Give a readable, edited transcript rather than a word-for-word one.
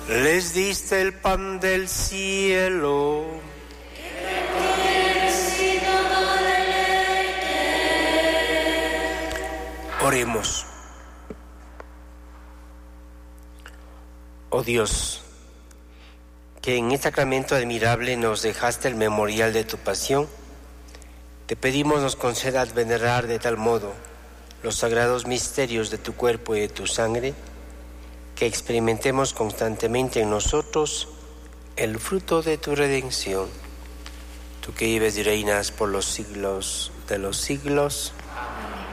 Les diste el pan del cielo. Oremos. Oh Dios, que en este sacramento admirable nos dejaste el memorial de tu pasión, te pedimos nos concedas venerar de tal modo los sagrados misterios de tu cuerpo y de tu sangre, que experimentemos constantemente en nosotros el fruto de tu redención. Tú que vives y reinas por los siglos de los siglos.